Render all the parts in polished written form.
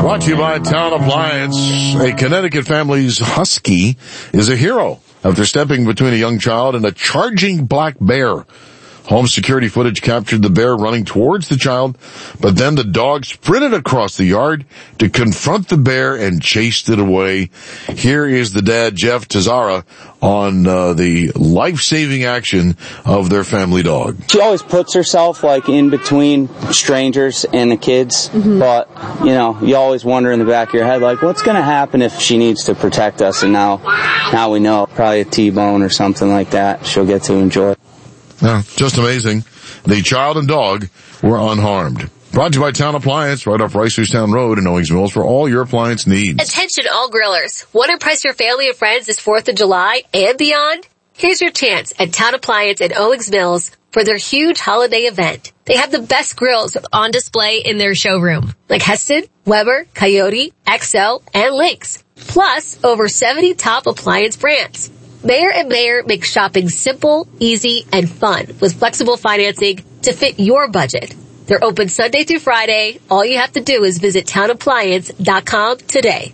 Brought to you by Town Appliance. A Connecticut family's husky is a hero after stepping between a young child and a charging black bear. Home security footage captured the bear running towards the child, but then the dog sprinted across the yard to confront the bear and chased it away. Here is the dad, Jeff Tazara, on the life-saving action of their family dog. She always puts herself in between strangers and the kids, but you always wonder in the back of your head, what's going to happen if she needs to protect us? And now we know, probably a T-bone or something like that she'll get to enjoy. Yeah, just amazing. The child and dog were unharmed. Brought to you by Town Appliance, right off Reisterstown Road in Owings Mills for all your appliance needs. Attention all grillers. Want to impress your family and friends this 4th of July and beyond? Here's your chance at Town Appliance in Owings Mills for their huge holiday event. They have the best grills on display in their showroom, like Heston, Weber, Coyote, XL, and Lynx. Plus, over 70 top appliance brands. Mayer and Mayer makes shopping simple, easy, and fun with flexible financing to fit your budget. They're open Sunday through Friday. All you have to do is visit townappliance.com today.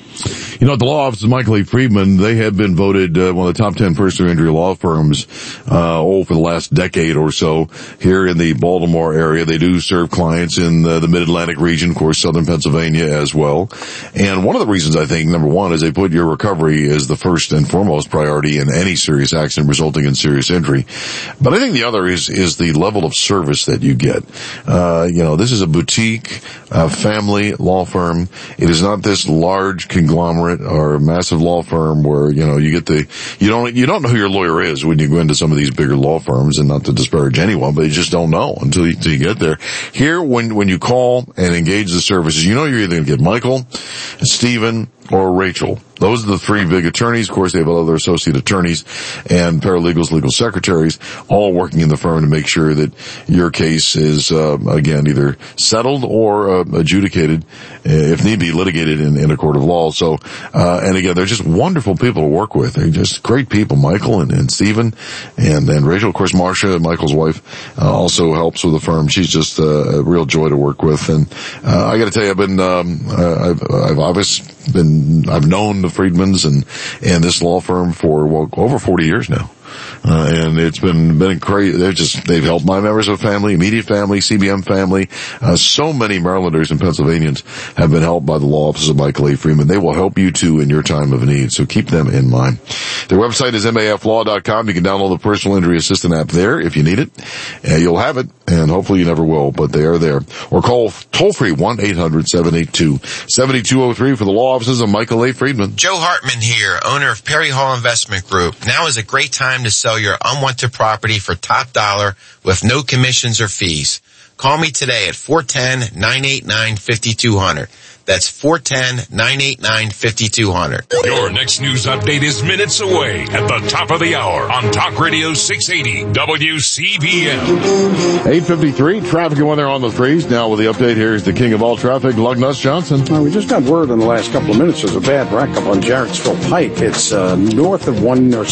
At the law office of Michael A. Friedman, they have been voted one of the top 10 personal injury law firms for the last decade or so here in the Baltimore area. They do serve clients in the Mid-Atlantic region, of course, southern Pennsylvania as well. And one of the reasons, I think, number one, is they put your recovery as the first and foremost priority in any serious accident resulting in serious injury. But I think the other is the level of service that you get. This is a boutique family law firm. It is not this large conglomerate or a massive law firm where, you don't know who your lawyer is when you go into some of these bigger law firms, and not to disparage anyone, but you just don't know until you get there. Here, when you call and engage the services, you're either going to get Michael, Stephen, or Rachel. Those are the three big attorneys. Of course, they have other associate attorneys and paralegals, legal secretaries, all working in the firm to make sure that your case is, again, either settled or adjudicated, if need be, litigated in a court of law. So, and again, they're just wonderful people to work with. They're just great people, Michael and Stephen and Rachel. Of course, Marcia, Michael's wife, also helps with the firm. She's just a real joy to work with. And I got to tell you, I've known the Friedmans and this law firm for over 40 years now. And it's been crazy. They've helped my members of family, immediate family, CBM family. So many Marylanders and Pennsylvanians have been helped by the law office of Michael A. Friedman. They will help you too in your time of need. So keep them in mind. Their website is maflaw.com. You can download the personal injury assistant app there if you need it. You'll have it, and hopefully you never will, but they are there. Or call toll free 1-800-782-7203 for the law offices of Michael A. Friedman. Joe Hartman here, owner of Perry Hall Investment Group. Now is a great time to sell your unwanted property for top dollar with no commissions or fees. Call me today at 410-989-5200. That's 410-989-5200. Your next news update is minutes away at the top of the hour on Talk Radio 680 WCBM. 8:53, traffic and weather on the threes. Now with the update, here's the king of all traffic, Lug Nuts Johnson. We just got word in the last couple of minutes there's a bad wreck up on Jarrettsville Pike. It's south of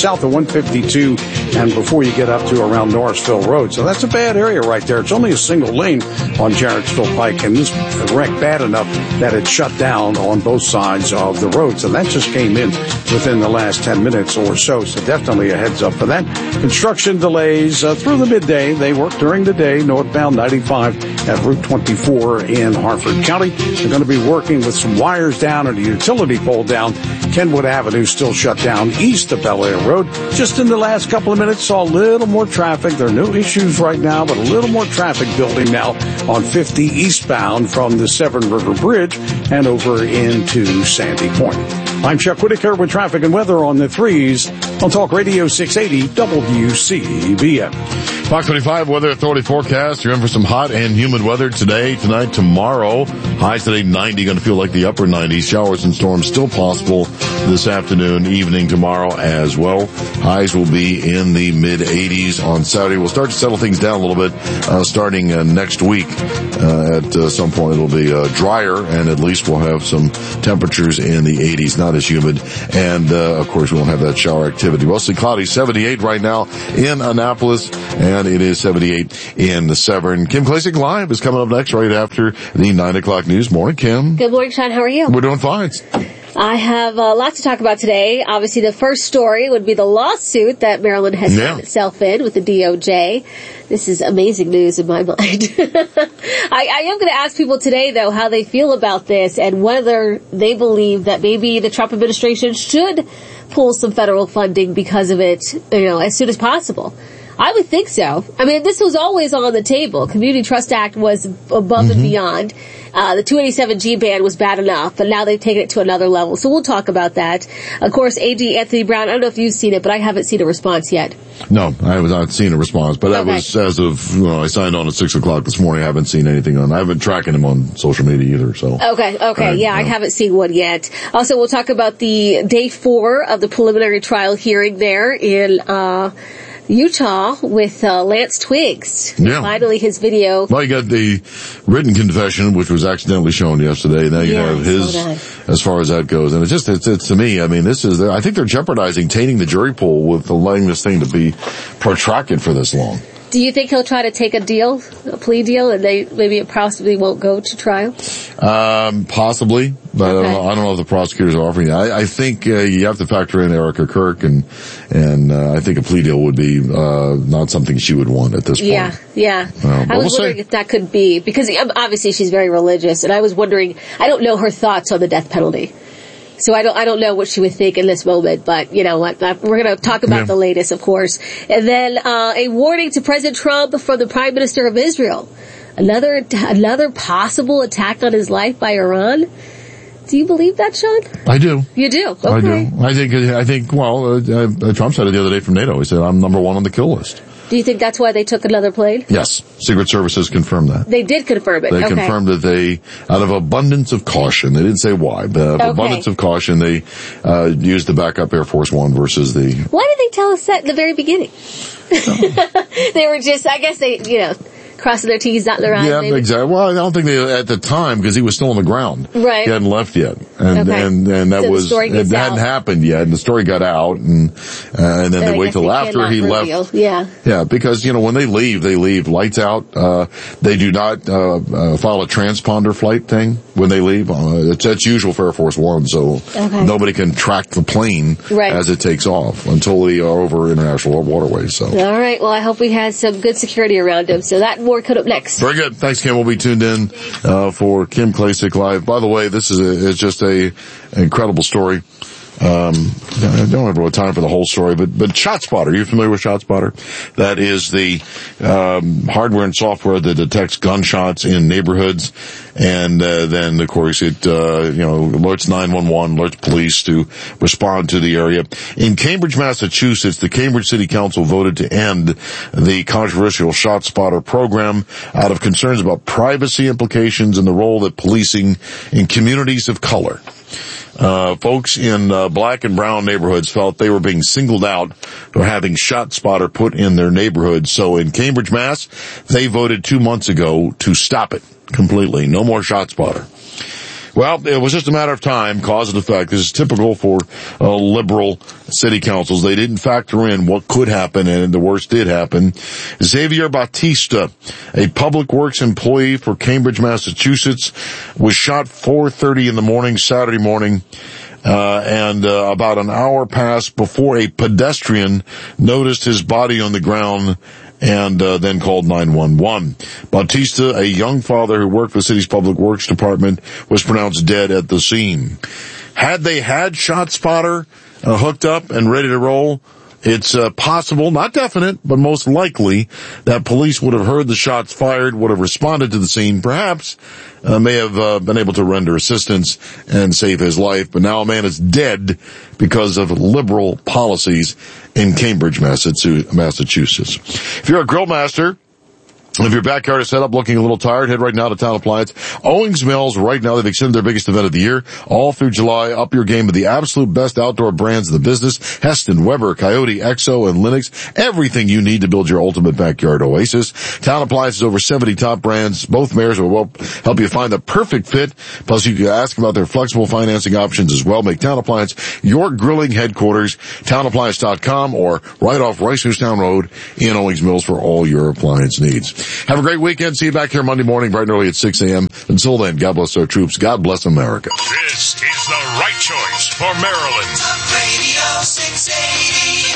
152 and before you get up to around Norrisville Road. So that's a bad area right there. It's only a single lane on Jarrettsville Pike, and this wreck bad enough that it shut down on both sides of the road. So that just came in within the last 10 minutes or so. So definitely a heads up for that. Construction delays through the midday. They work during the day, northbound 95 at Route 24 in Harford County. They're going to be working with some wires down and a utility pole down. Kenwood Avenue still shut down east of Bel Air Road. Just in the last couple of minutes, saw a little more traffic. There are no issues right now, but a little more traffic building now on 50 eastbound from the Severn River Bridge and over into Sandy Point. I'm Chuck Whitaker with traffic and weather on the threes on Talk Radio 680 WCBM. Fox 25 Weather Authority forecast. You're in for some hot and humid weather today, tonight, tomorrow. Highs today 90, going to feel like the upper 90s. Showers and storms still possible this afternoon, evening, tomorrow as well. Highs will be in the mid 80s on Saturday. We'll start to settle things down a little bit starting next week. At some point it'll be drier, and at least we'll have some temperatures in the 80s, not as humid. And of course we won't have that shower activity. Mostly cloudy, 78 right now in Annapolis, and and it is 78 in Severn. Kim Klacik Live is coming up next right after the 9 o'clock news. Morning, Kim. Good morning, Sean. How are you? We're doing fine. I have lots to talk about today. Obviously, the first story would be the lawsuit that Maryland has found itself in with the DOJ. This is amazing news in my mind. I am going to ask people today, though, how they feel about this and whether they believe that maybe the Trump administration should pull some federal funding because of it, as soon as possible. I would think so. I mean, this was always on the table. Community Trust Act was above and beyond. The 287G ban was bad enough, but now they've taken it to another level. So we'll talk about that. Of course, AG Anthony Brown, I don't know if you've seen it, but I haven't seen a response yet. No, I have not seen a response, but that was as of, I signed on at 6 o'clock this morning. I haven't seen anything I haven't been tracking him on social media either, so. Okay. I haven't seen one yet. Also, we'll talk about the day 4 of the preliminary trial hearing there in, Utah with Lance Twiggs. Yeah. Finally, his video. Well, you got the written confession, which was accidentally shown yesterday. Now you have his, as far as that goes. And it's to me, I mean, I think they're jeopardizing tainting the jury pool with allowing this thing to be protracted for this long. Do you think he'll try to take a plea deal, and maybe it possibly won't go to trial? Possibly, but I don't know if the prosecutors are offering that. I think you have to factor in Erica Kirk, and I think a plea deal would be not something she would want at this point. Yeah. I was wondering if that could be, because obviously she's very religious, and I was wondering, I don't know her thoughts on the death penalty. So I don't know what she would think in this moment, but you know what? We're going to talk about the latest, of course. And then a warning to President Trump from the Prime Minister of Israel. Another possible attack on his life by Iran. Do you believe that, Sean? I do. You do? Okay. I do. I think, Trump said it the other day from NATO. He said, I'm number 1 on the kill list. Do you think that's why they took another plane? Yes. Secret Services confirmed that. They did confirm it. They confirmed that they, out of abundance of caution, they didn't say why, but out of abundance of caution, they used the backup Air Force One versus the... Why did they tell us that in the very beginning? They were just, I guess they, crossing their T's, dotting their I's. Yeah, exactly. Well, I don't think they, at the time, because he was still on the ground. Right. He hadn't left yet. And that it hadn't happened yet, and the story got out, and then they wait till after he left. Yeah. Yeah, because, when they leave lights out. They do not, file a transponder flight thing when they leave. That's usual for Air Force One, so nobody can track the plane as it takes off until they are over international waterways, so. All right. Well, I hope we had some good security around him, so that more coming up next. Very good. Thanks, Kim. We'll be tuned in for Kim Klacik Live. By the way, this is just an incredible story. I don't have really time for the whole story, but ShotSpotter, are you familiar with ShotSpotter? That is the hardware and software that detects gunshots in neighborhoods, and then of course it alerts 911, alerts police to respond to the area. In Cambridge, Massachusetts, the Cambridge City Council voted to end the controversial ShotSpotter program out of concerns about privacy implications and the role that policing in communities of color. Folks in black and brown neighborhoods felt they were being singled out for having ShotSpotter put in their neighborhoods. So in Cambridge, Mass, they voted 2 months ago to stop it completely. No more ShotSpotter. Well, it was just a matter of time, cause and effect. This is typical for liberal city councils. They didn't factor in what could happen, and the worst did happen. Xavier Bautista, a public works employee for Cambridge, Massachusetts, was shot 4:30 in the morning, Saturday morning, and about an hour passed before a pedestrian noticed his body on the ground and then called 911. Bautista, a young father who worked for the city's public works department, was pronounced dead at the scene. Had they had ShotSpotter hooked up and ready to roll, it's possible, not definite, but most likely that police would have heard the shots fired, would have responded to the scene, perhaps may have been able to render assistance and save his life. But now a man is dead because of liberal policies in Cambridge, Massachusetts. If you're a grill master, If your backyard is set up looking a little tired, head right now to Town Appliance. Owings Mills, right now, they've extended their biggest event of the year. All through July, up your game with the absolute best outdoor brands in the business. Heston, Weber, Coyote, Exo, and Linux. Everything you need to build your ultimate backyard oasis. Town Appliance has over 70 top brands. Both mayors will help you find the perfect fit. Plus, you can ask about their flexible financing options as well. Make Town Appliance your grilling headquarters. TownAppliance.com or right off Ricerstown Road in Owings Mills for all your appliance needs. Have a great weekend. See you back here Monday morning, bright and early at 6 a.m. Until then, God bless our troops. God bless America. This is the right choice for Maryland. Talk Radio 680,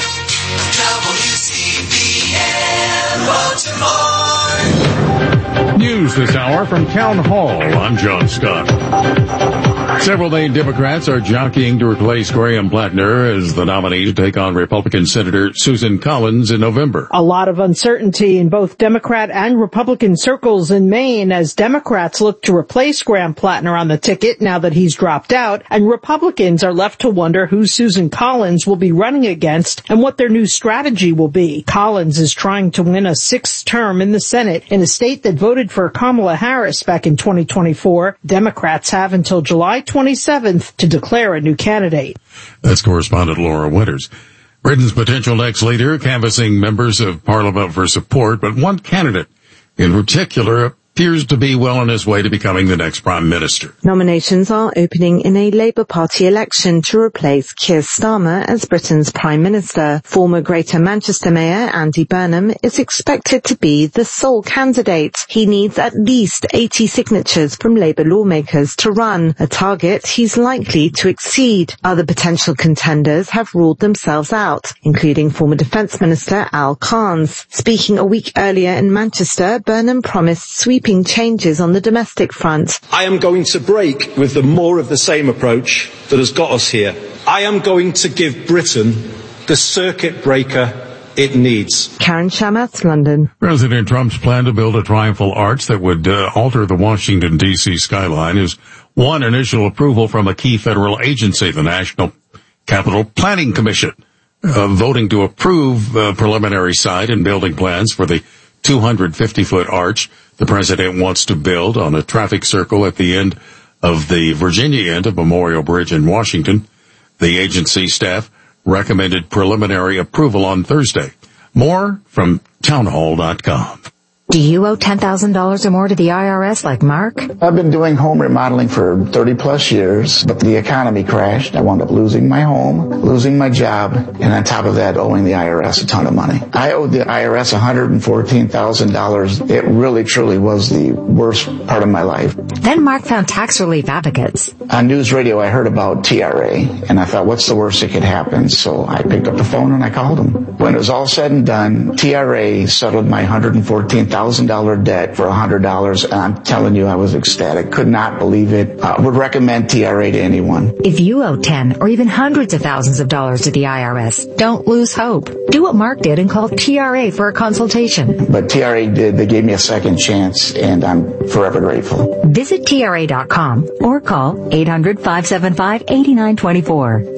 WCBN Baltimore. News this hour from Town Hall. I'm John Scott. Several Maine Democrats are jockeying to replace Graham Plattner as the nominee to take on Republican Senator Susan Collins in November. A lot of uncertainty in both Democrat and Republican circles in Maine as Democrats look to replace Graham Plattner on the ticket now that he's dropped out, and Republicans are left to wonder who Susan Collins will be running against and what their new strategy will be. Collins is trying to win a sixth term in the Senate in a state that voted for Kamala Harris back in 2024. Democrats have until July 27th to declare a new candidate. That's correspondent Laura Winters. Britain's potential next leader canvassing members of Parliament for support, but one candidate in particular appears to be well on his way to becoming the next Prime Minister. Nominations are opening in a Labour Party election to replace Keir Starmer as Britain's Prime Minister. Former Greater Manchester Mayor Andy Burnham is expected to be the sole candidate. He needs at least 80 signatures from Labour lawmakers to run, a target he's likely to exceed. Other potential contenders have ruled themselves out, including former Defence Minister Al Cairns. Speaking a week earlier in Manchester, Burnham promised sweeping changes on the domestic front. I am going to break with the more of the same approach that has got us here. I am going to give Britain the circuit breaker it needs. Karen Shamath, London. President Trump's plan to build a triumphal arch that would alter the Washington, D.C. skyline has won initial approval from a key federal agency, the National Capital Planning Commission, voting to approve preliminary site and building plans for the 250-foot arch the president wants to build on a traffic circle at the end of the Virginia end of Memorial Bridge in Washington. The agency staff recommended preliminary approval on Thursday. More from townhall.com. Do you owe $10,000 or more to the IRS like Mark? I've been doing home remodeling for 30 plus years, but the economy crashed. I wound up losing my home, losing my job, and on top of that, owing the IRS a ton of money. I owed the IRS $114,000. It really, truly was the worst part of my life. Then Mark found Tax Relief Advocates. On news radio, I heard about TRA, and I thought, what's the worst that could happen? So I picked up the phone and I called them. When it was all said and done, TRA settled my $114,000 debt for $100, and I'm telling you, I was ecstatic. Could not believe it. Would recommend TRA to anyone. If you owe 10 or even hundreds of thousands of dollars to the IRS, don't lose hope. Do what Mark did and call TRA for a consultation. But TRA did. They gave me a second chance, and I'm forever grateful. Visit TRA.com or call 800-575-8924.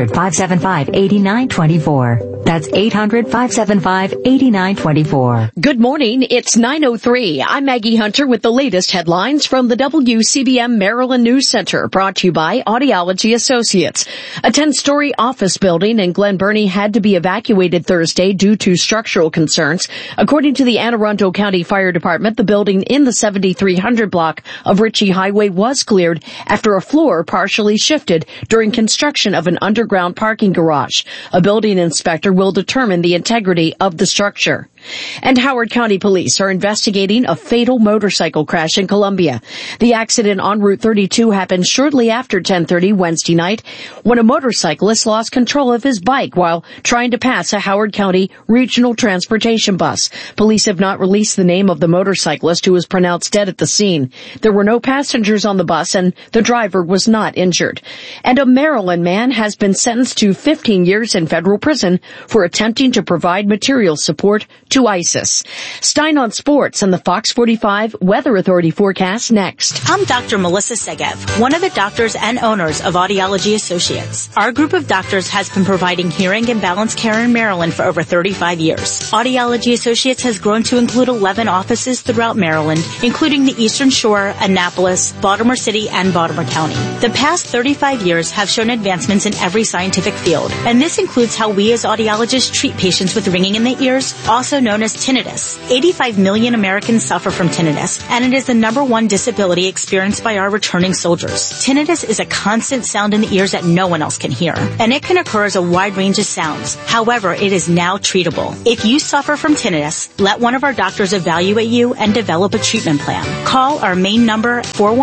800-575-8924. That's 800-575-8924. Good morning. It's 9:03. I'm Maggie Hunter with the latest headlines from the WCBM Maryland News Center, brought to you by Audiology Associates. A 10-story office building in Glen Burnie had to be evacuated Thursday due to structural concerns. According to the Anne Arundel County Fire Department, the building in the 7300 block of Ritchie Highway was cleared after a floor partially shifted during construction of an underground parking garage. A building inspector will determine the integrity of the structure. And Howard County Police are investigating a fatal motorcycle crash in Columbia. The accident on Route 32 happened shortly after 10:30 Wednesday night when a motorcyclist lost control of his bike while trying to pass a Howard County regional transportation bus. Police have not released the name of the motorcyclist who was pronounced dead at the scene. There were no passengers on the bus and the driver was not injured. And a Maryland man has been sentenced to 15 years in federal prison for attempting to provide material support to ISIS. Stein on Sports and the Fox 45 Weather Authority forecast next. I'm Dr. Melissa Segev, one of the doctors and owners of Audiology Associates. Our group of doctors has been providing hearing and balance care in Maryland for over 35 years. Audiology Associates has grown to include 11 offices throughout Maryland, including the Eastern Shore, Annapolis, Baltimore City, and Baltimore County. The past 35 years have shown advancements in every scientific field, and this includes how we as audiologists treat patients with ringing in the ears, also known as tinnitus. 85 million Americans suffer from tinnitus, and it is the #1 disability experienced by our returning soldiers. Tinnitus is a constant sound in the ears that no one else can hear, and it can occur as a wide range of sounds. However, it is now treatable. If you suffer from tinnitus, let one of our doctors evaluate you and develop a treatment plan. Call our main number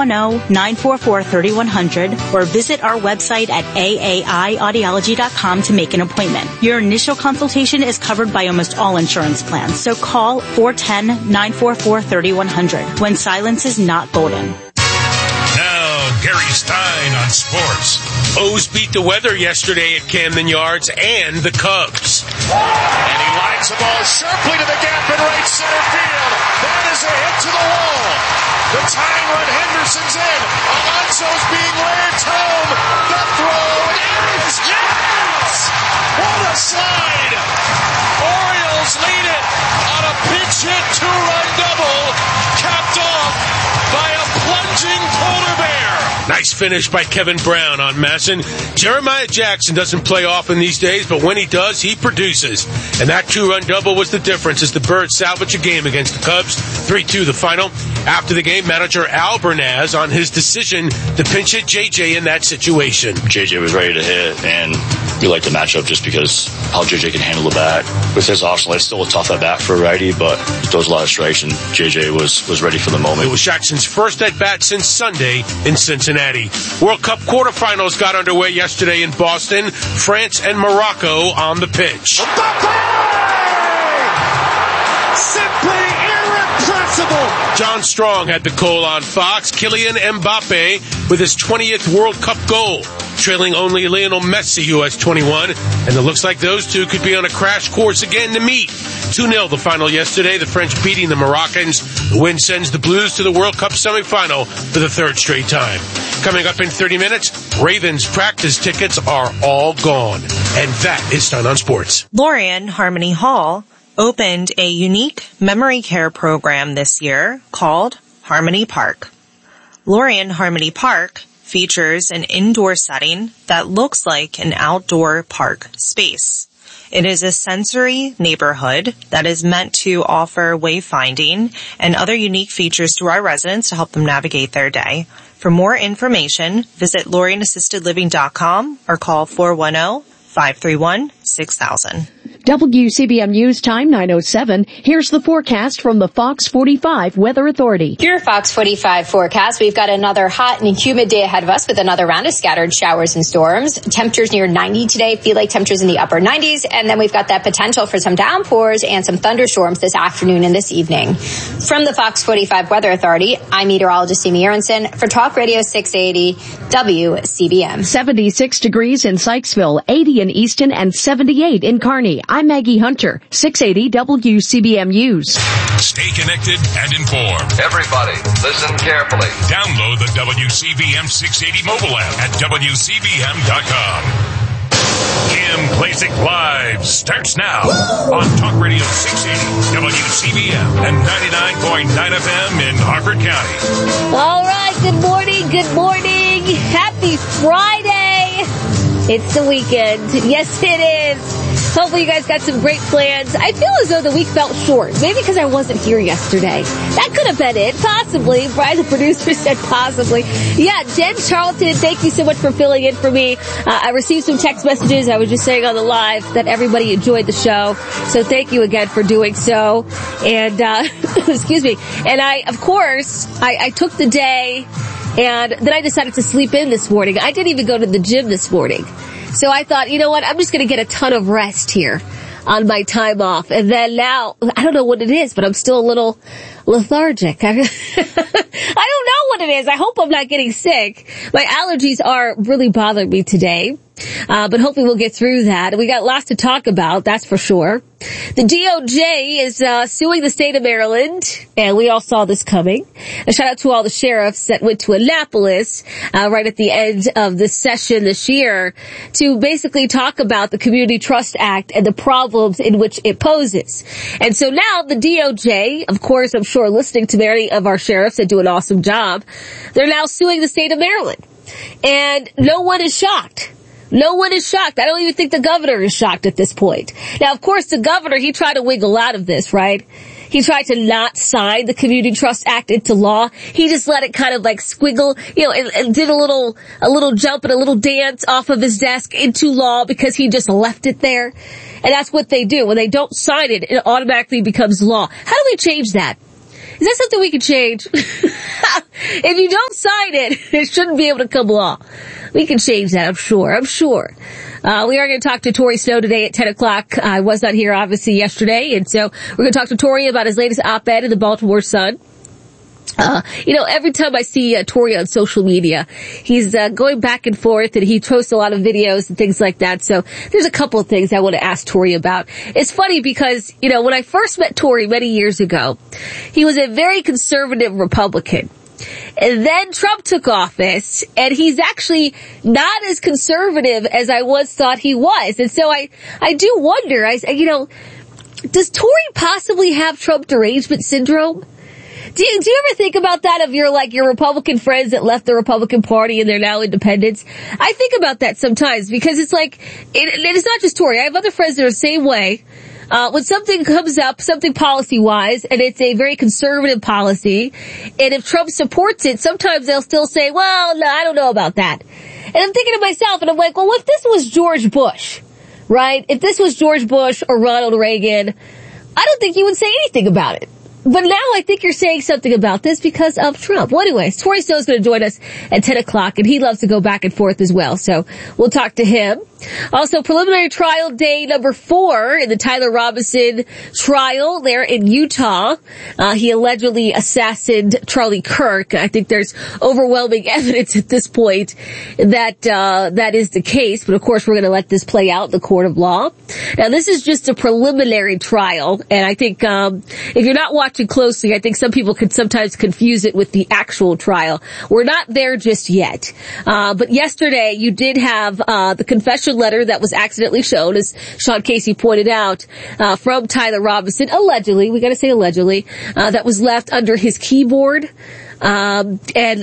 410-944-3100 or visit our website at aaiaudiology.com to make an appointment. Your initial consultation is covered by almost all insurance plans, so call 410-944-3100 when silence is not golden. Now, Gary Stein on sports. O's beat the weather yesterday at Camden Yards and the Cubs. And he lines the ball sharply to the gap in right center field. That is a hit to the wall. The tying run, Henderson's in. Alonso's being lanced home. The throw, it is yes! What a slide! Orioles lead it on a pinch hit two-run double, capped off by a plunging polar bear. Nice finish by Kevin Brown on Masson. Jeremiah Jackson doesn't play often these days, but when he does, he produces. And that two-run double was the difference as the Birds salvage a game against the Cubs. 3-2 the final. After the game, manager Al Bernaz on his decision to pinch hit JJ in that situation. JJ was ready to hit, and we like the matchup just because how JJ can handle the bat. With his off slice, still a tough at bat for a righty, but he throws a lot of strikes, and JJ was ready for the moment. It was Jackson's first at bat since Sunday in Cincinnati. World Cup quarterfinals got underway yesterday in Boston. France and Morocco on the pitch. Simply irrepressible. John Strong had the call on Fox. Kylian Mbappe with his 20th World Cup goal, trailing only Lionel Messi, who has 21. And it looks like those two could be on a crash course again to meet. 2-0 the final yesterday, the French beating the Moroccans. The win sends the Blues to the World Cup semifinal for the third straight time. Coming up in 30 minutes, Ravens practice tickets are all gone. And that is Stein on Sports. Lorien Harmony Hall opened a unique memory care program this year called Harmony Park. Lorien Harmony Park features an indoor setting that looks like an outdoor park space. It is a sensory neighborhood that is meant to offer wayfinding and other unique features to our residents to help them navigate their day. For more information, visit LorienAssistedLiving.com or call 410-531-6000. WCBM News Time 9:07. Here's the forecast from the Fox 45 Weather Authority. Your Fox 45 forecast. We've got another hot and humid day ahead of us with another round of scattered showers and storms. Temperatures near 90 today. Feel like temperatures in the upper 90s. And then we've got that potential for some downpours and some thunderstorms this afternoon and this evening. From the Fox 45 Weather Authority, I'm meteorologist Amy Aronson for Talk Radio 680 WCBM. 76 degrees in Sykesville, 80 in Easton, and 78 in Kearney. I'm Maggie Hunter, 680 WCBM News. Stay connected and informed. Everybody, listen carefully. Download the WCBM 680 mobile app at WCBM.com. Kim Klacik Live starts now on Talk Radio 680 WCBM and 99.9 FM in Harford County. All right, good morning, good morning. Happy Friday. It's the weekend. Yes, it is. Hopefully you guys got some great plans. I feel as though the week felt short. Maybe because I wasn't here yesterday. That could have been it. Possibly. Brian, the producer, said possibly. Yeah, Jen Charlton, thank you so much for filling in for me. I received some text messages. I was just saying on the live that everybody enjoyed the show. So thank you again for doing so. And, excuse me. And I took the day and then I decided to sleep in this morning. I didn't even go to the gym this morning. So I thought, you know what, I'm just going to get a ton of rest here on my time off. And then now, I don't know what it is, but I'm still a little lethargic. I don't know what it is. I hope I'm not getting sick. My allergies are really bothering me today. But hopefully we'll get through that. We got lots to talk about, that's for sure. The DOJ is suing the state of Maryland, and we all saw this coming. A shout out to all the sheriffs that went to Annapolis right at the end of this session this year to basically talk about the Community Trust Act and the problems in which it poses. And so now the DOJ, of course, I'm sure listening to many of our sheriffs that do an awesome job, they're now suing the state of Maryland. And no one is shocked. No one is shocked. I don't even think the governor is shocked at this point. Now, of course, the governor, he tried to wiggle out of this, right? He tried to not sign the Community Trust Act into law. He just let it kind of like squiggle, and did a little jump and a little dance off of his desk into law because he just left it there. And that's what they do. When they don't sign it, it automatically becomes law. How do we change that? Is that something we can change? If you don't sign it, it shouldn't be able to come law. We can change that, I'm sure. We are going to talk to Tori Snow today at 10 o'clock. I was not here, obviously, yesterday, and so we're going to talk to Tori about his latest op-ed in the Baltimore Sun. Every time I see Tori on social media, he's going back and forth, and he posts a lot of videos and things like that. So there's a couple of things I want to ask Tori about. It's funny because, when I first met Tori many years ago, he was a very conservative Republican. And then Trump took office, and he's actually not as conservative as I once thought he was. And so I do wonder, does Tori possibly have Trump derangement syndrome? Do you ever think about that of your Republican friends that left the Republican Party and they're now independents? I think about that sometimes because it's like, it's not just Tori. I have other friends that are the same way. When something comes up, something policy-wise, and it's a very conservative policy, and if Trump supports it, sometimes they'll still say, well, no, I don't know about that. And I'm thinking to myself, and I'm like, well, if this was George Bush, right? If this was George Bush or Ronald Reagan, I don't think you would say anything about it. But now I think you're saying something about this because of Trump. Well, anyways, Tori Snow is going to join us at 10 o'clock, and he loves to go back and forth as well. So we'll talk to him. Also, preliminary trial day number 4 in the Tyler Robinson trial there in Utah. He allegedly assassinated Charlie Kirk. I think there's overwhelming evidence at this point that that is the case. But of course, we're going to let this play out in the court of law. Now, this is just a preliminary trial, and I think if you're not watching closely, I think some people could sometimes confuse it with the actual trial. We're not there just yet. But yesterday, you did have the confession letter that was accidentally shown, as Sean Casey pointed out, from Tyler Robinson, allegedly, we gotta say allegedly, that was left under his keyboard. And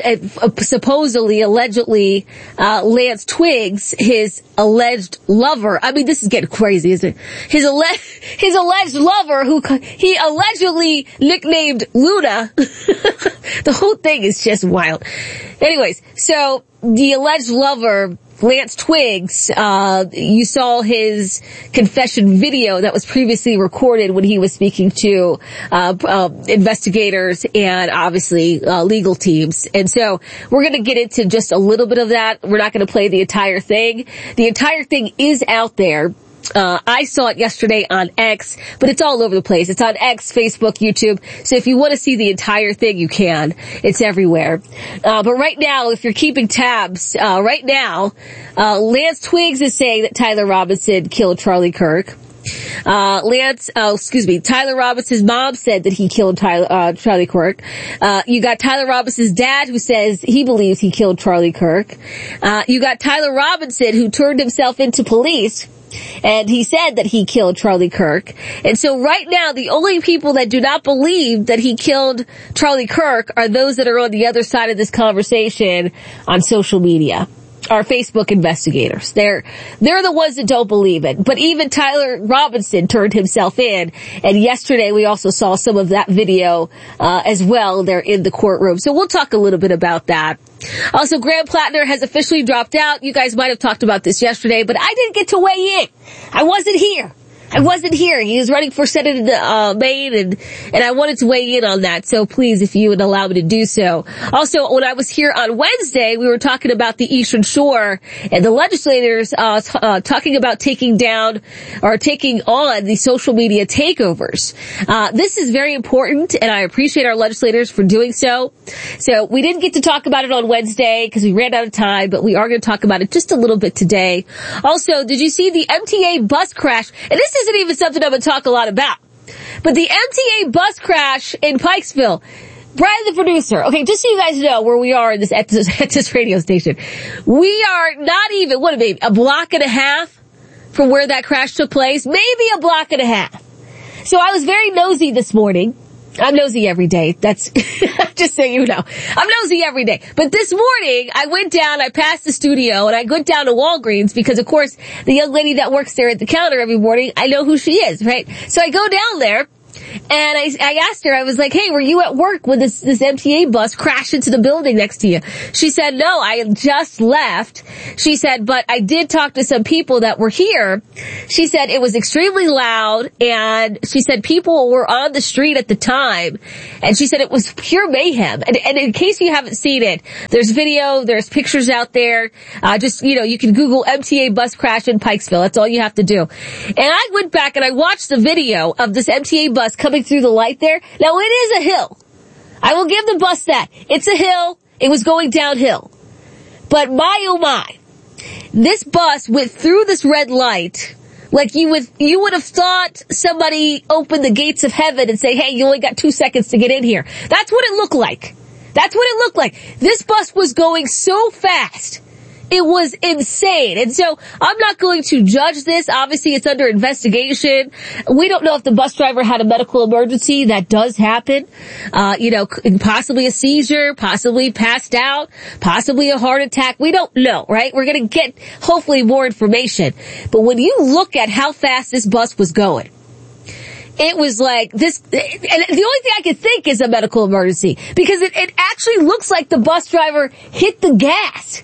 supposedly, allegedly, Lance Twiggs, his alleged lover, I mean, this is getting crazy, isn't it? His alleged lover, who he allegedly nicknamed Luna. The whole thing is just wild. Anyways, so the alleged lover, Lance Twiggs, you saw his confession video that was previously recorded when he was speaking to investigators and obviously legal teams. And so we're going to get into just a little bit of that. We're not going to play the entire thing. The entire thing is out there. I saw it yesterday on X, but it's all over the place. It's on X, Facebook, YouTube. So if you want to see the entire thing, you can. It's everywhere. But right now, if you're keeping tabs, right now, Lance Twiggs is saying that Tyler Robinson killed Charlie Kirk. Tyler Robinson's mom said that he killed Charlie Kirk. You got Tyler Robinson's dad who says he believes he killed Charlie Kirk. You got Tyler Robinson who turned himself into police. And he said that he killed Charlie Kirk. And so right now, the only people that do not believe that he killed Charlie Kirk are those that are on the other side of this conversation on social media. Our Facebook investigators. They're the ones that don't believe it. But even Tyler Robinson turned himself in. And yesterday we also saw some of that video, as well. They're in the courtroom. So we'll talk a little bit about that. Also, Graham Plattner has officially dropped out. You guys might have talked about this yesterday, but I didn't get to weigh in. I wasn't here. I wasn't here. He was running for Senate in Maine, and I wanted to weigh in on that. So please, if you would allow me to do so. Also, when I was here on Wednesday, we were talking about the Eastern Shore and the legislators talking about taking down or taking on the social media takeovers. This is very important, and I appreciate our legislators for doing so. So we didn't get to talk about it on Wednesday because we ran out of time, but we are going to talk about it just a little bit today. Also, did you see the MTA bus crash? And this isn't even something I'm going to talk a lot about. But the MTA bus crash in Pikesville, Brian the producer, okay, just so you guys know where we are at this radio station. We are not even, a block and a half from where that crash took place? Maybe a block and a half. So I was very nosy this morning. I'm nosy every day. That's, just so you know. I'm nosy every day. But this morning, I went down, I passed the studio, and I went down to Walgreens because, of course, the young lady that works there at the counter every morning, I know who she is, right? So I go down there, and I asked her, I was like, hey, were you at work when this MTA bus crashed into the building next to you? She said, no, I had just left. She said, but I did talk to some people that were here. She said it was extremely loud, and she said people were on the street at the time, and she said it was pure mayhem. And in case you haven't seen it, there's video, there's pictures out there. You can Google MTA bus crash in Pikesville. That's all you have to do. And I went back and I watched the video of this MTA bus coming through the light there. Now, it is a hill. I will give the bus that. It's a hill. It was going downhill. But my, oh my. This bus went through this red light like you would have thought somebody opened the gates of heaven and say, hey, you only got 2 seconds to get in here. That's what it looked like. That's what it looked like. This bus was going so fast. It was insane. And so I'm not going to judge this. Obviously, it's under investigation. We don't know if the bus driver had a medical emergency. That does happen. Possibly a seizure, possibly passed out, possibly a heart attack. We don't know, right? We're going to get, hopefully, more information. But when you look at how fast this bus was going, it was like this, and the only thing I could think is a medical emergency, because it actually looks like the bus driver hit the gas.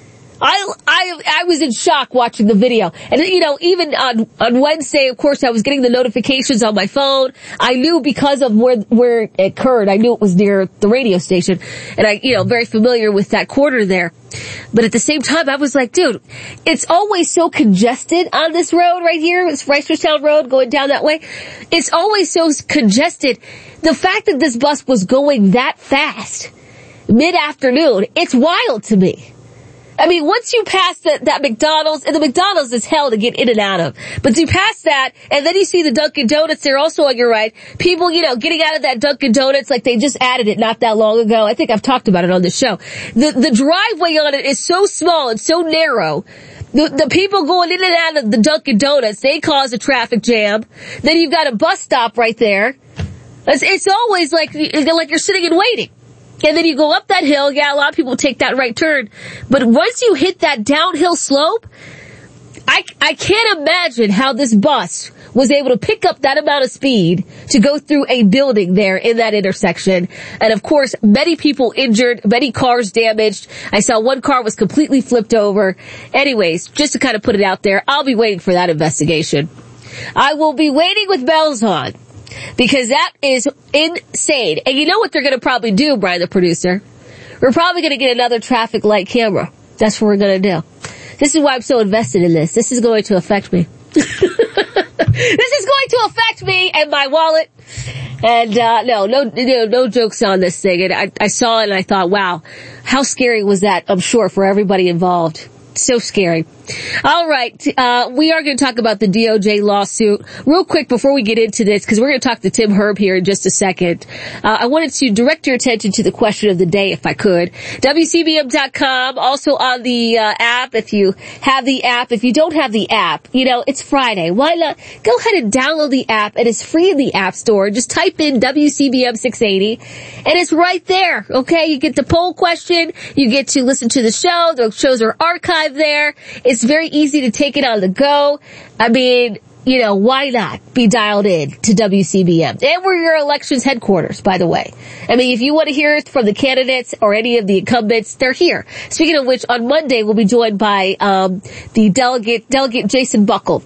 I was in shock watching the video. And, even on Wednesday, of course, I was getting the notifications on my phone. I knew because of where it occurred. I knew it was near the radio station. And I, very familiar with that corner there. But at the same time, I was like, dude, it's always so congested on this road right here. It's Reisterstown Road going down that way. It's always so congested. The fact that this bus was going that fast mid-afternoon, it's wild to me. I mean, once you pass that McDonald's, and the McDonald's is hell to get in and out of, but you pass that, and then you see the Dunkin' Donuts there also on your right. People, getting out of that Dunkin' Donuts like they just added it not that long ago. I think I've talked about it on the show. The driveway on it is so small and so narrow. The people going in and out of the Dunkin' Donuts, they cause a traffic jam. Then you've got a bus stop right there. It's always like you're sitting and waiting. And then you go up that hill. Yeah, a lot of people take that right turn. But once you hit that downhill slope, I can't imagine how this bus was able to pick up that amount of speed to go through a building there in that intersection. And of course, many people injured, many cars damaged. I saw one car was completely flipped over. Anyways, just to kind of put it out there, I'll be waiting for that investigation. I will be waiting with bells on. Because that is insane. And you know what they're going to probably do, Brian, the producer? We're probably going to get another traffic light camera. That's what we're going to do. This is why I'm so invested in this. This is going to affect me. This is going to affect me and my wallet. And, no jokes on this thing. And I saw it and I thought, wow, how scary was that? I'm sure for everybody involved. So scary. All right. We are going to talk about the DOJ lawsuit real quick before we get into this, because we're going to talk to Tim Herb here in just a second. I wanted to direct your attention to the question of the day, if I could. WCBM.com, also on the app, if you have the app. If you don't have the app, it's Friday. Why not go ahead and download the app? It is free in the App Store. Just type in WCBM 680, and it's right there, okay? You get the poll question. You get to listen to the show. The shows are archived there. It's very easy to take it on the go. I mean, why not be dialed in to WCBM? And we're your elections headquarters, by the way. I mean, if you want to hear from the candidates or any of the incumbents, they're here. Speaking of which, on Monday, we'll be joined by the delegate Jason Buckle.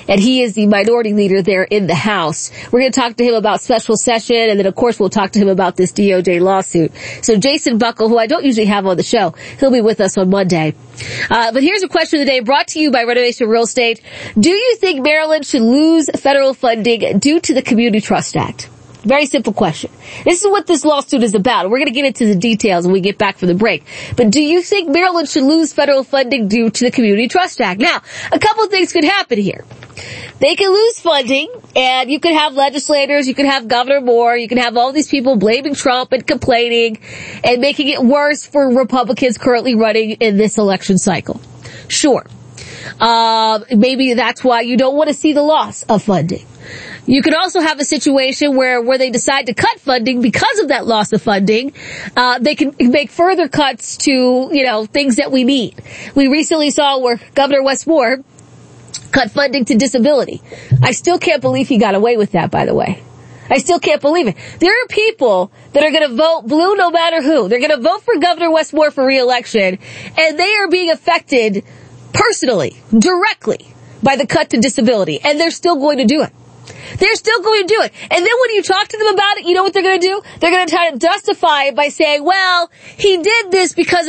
and he is the minority leader there in the House. We're going to talk to him about special session, and then, of course, we'll talk to him about this DOJ lawsuit. So Jason Buckle, who I don't usually have on the show, he'll be with us on Monday. But here's a question of the day brought to you by Renovation Real Estate. Do you think Maryland should lose federal funding due to the Community Trust Act? Very simple question. This is what this lawsuit is about. We're going to get into the details when we get back from the break. But do you think Maryland should lose federal funding due to the Community Trust Act? Now, a couple of things could happen here. They can lose funding, and you could have legislators, you could have Governor Moore, you can have all these people blaming Trump and complaining and making it worse for Republicans currently running in this election cycle. Sure. Maybe that's why you don't want to see the loss of funding. You could also have a situation where they decide to cut funding because of that loss of funding. They can make further cuts to, things that we need. We recently saw where Governor Wes Moore cut funding to disability. I still can't believe he got away with that, by the way. I still can't believe it. There are people that are going to vote blue no matter who. They're going to vote for Governor Wes Moore for re-election, and they are being affected personally, directly, by the cut to disability, and they're still going to do it. They're still going to do it. And then when you talk to them about it, you know what they're going to do? They're going to try to justify it by saying, well, he did this because